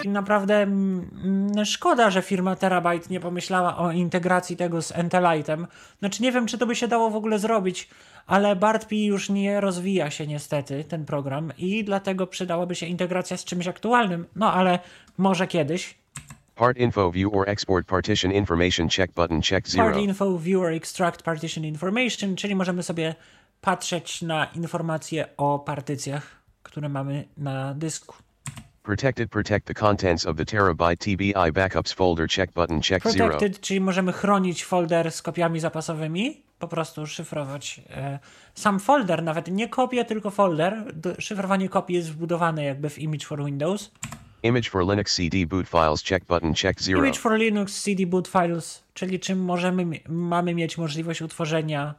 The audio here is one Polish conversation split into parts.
I naprawdę szkoda, że firma Terabyte nie pomyślała o integracji tego z Entelitem. Znaczy nie wiem, czy to by się dało w ogóle zrobić, ale BARTPI już nie rozwija się niestety, ten program, i dlatego przydałaby się integracja z czymś aktualnym. No ale może kiedyś. Part info view or export partition information check button check 0. Part info view or extract partition information, czyli możemy sobie patrzeć na informacje o partycjach, które mamy na dysku. Protect the contents of the terabyte TBI backups folder check button check 0. Protected, czyli możemy chronić folder z kopiami zapasowymi, po prostu szyfrować sam folder, nawet nie kopię, tylko folder. Szyfrowanie kopii jest wbudowane jakby w Image for Windows. Image for Linux CD boot files check button check 0. Image for Linux CD boot files, czyli czym mamy mieć możliwość utworzenia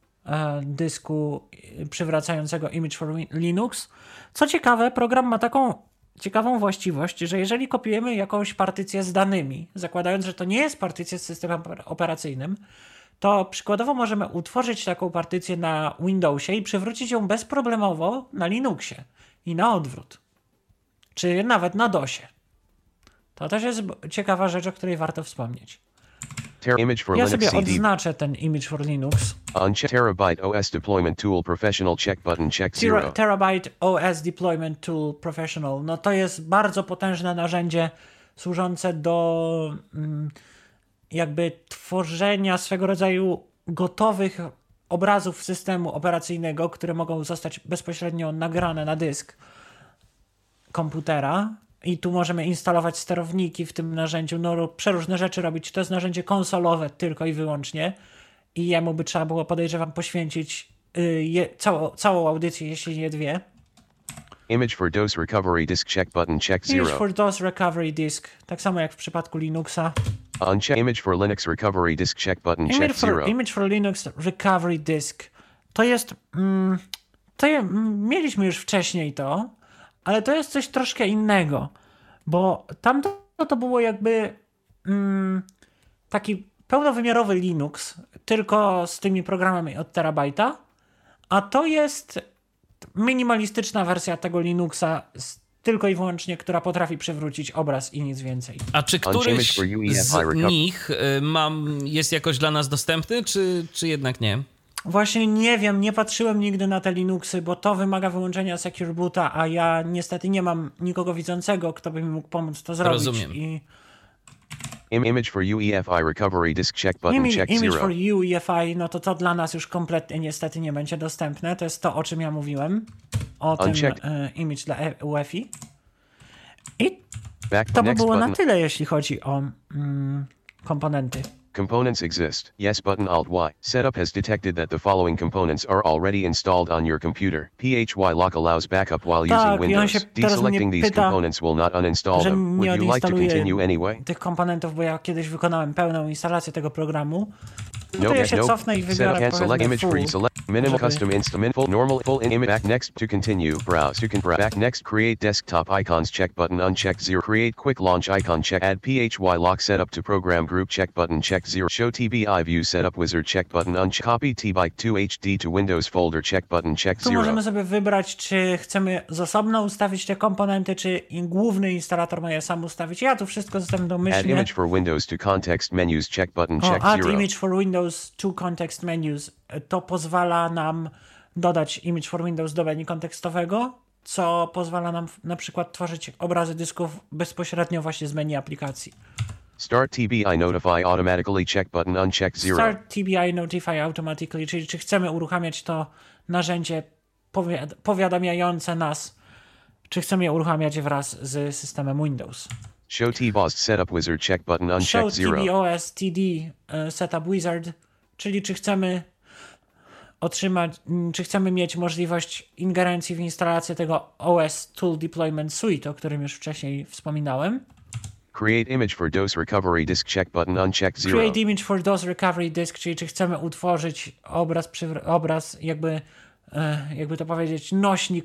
dysku przywracającego Image for Linux. Co ciekawe, program ma taką ciekawą właściwość, że jeżeli kopiujemy jakąś partycję z danymi, zakładając, że to nie jest partycja z systemem operacyjnym, to przykładowo możemy utworzyć taką partycję na Windowsie i przywrócić ją bezproblemowo na Linuxie i na odwrót. Czy nawet na DOSie. To też jest ciekawa rzecz, o której warto wspomnieć. Image for Ja Linux sobie CD odznaczę ten Image for Linux. Terabyte OS deployment tool professional check button check 0. Terabyte OS Deployment Tool Professional. No to jest bardzo potężne narzędzie służące do jakby tworzenia swego rodzaju gotowych obrazów systemu operacyjnego, które mogą zostać bezpośrednio nagrane na dysk komputera. I tu możemy instalować sterowniki w tym narzędziu, no przeróżne rzeczy robić. To jest narzędzie konsolowe tylko i wyłącznie i jemu by trzeba było, podejrzewam, poświęcić całą audycję, jeśli nie dwie. Image for DOS recovery disk check button check 0. Image for DOS recovery disk, tak samo jak w przypadku Linuxa. Image for Linux recovery disk check button check 0. Image for Linux recovery disk. To jest... mieliśmy już wcześniej to, ale to jest coś troszkę innego, bo tamto to było jakby taki pełnowymiarowy Linux, tylko z tymi programami od Terabyte'a, a to jest minimalistyczna wersja tego Linuxa, tylko i wyłącznie, która potrafi przywrócić obraz i nic więcej. A czy któryś z nich jest jakoś dla nas dostępny, czy jednak nie? Właśnie nie wiem, nie patrzyłem nigdy na te Linuxy, bo to wymaga wyłączenia Secure Boota, a ja niestety nie mam nikogo widzącego, kto by mi mógł pomóc to zrobić. Rozumiem. Image for UEFI recovery disk check button check 0. Image for UEFI, no to dla nas już kompletnie niestety nie będzie dostępne. To jest to, o czym ja mówiłem. O tym image dla UEFI. I to by było na tyle, jeśli chodzi o komponenty. Components exist. Yes button Alt Y. Setup has detected that the following components are already installed on your computer. PHY lock allows backup while using Windows. Deselecting these components will not uninstall them. Would you like to continue anyway? Tych komponentów, bo ja kiedyś wykonałem pełną instalację tego programu. No to ja się cofnę i wybiorę select image free select minimal custom instrument full normal full in image back next to continue browse you can back next create desktop icons check button uncheck 0 create quick launch icon check add PHY lock setup to program group check button check 0 show TBI view setup wizard check button uncheck copy tbyte 2 HD to Windows folder check button check 0. Tu możemy sobie wybrać, czy chcemy z osobna ustawić te komponenty, czy główny instalator ma je sam ustawić. Ja tu wszystko zostawiam domyślnie. Add image for Windows to context menus check button check 0. Add image for Windows to context menus. To pozwala nam dodać image for Windows do menu kontekstowego, co pozwala nam na przykład tworzyć obrazy dysków bezpośrednio właśnie z menu aplikacji. Start TBI notify automatically check button uncheck 0. Start TBI notify automatically, czyli czy chcemy uruchamiać to narzędzie powiadamiające nas, czy chcemy je uruchamiać wraz z systemem Windows. Show TBOS setup wizard check button uncheck 0. Show TBOS TD setup wizard, czyli czy chcemy czy chcemy mieć możliwość ingerencji w instalację tego OS Tool Deployment Suite, o którym już wcześniej wspominałem. Create image for DOS recovery disk check button uncheck 0. Create image for DOS recovery disk, czyli czy chcemy utworzyć obraz jakby to powiedzieć, nośnik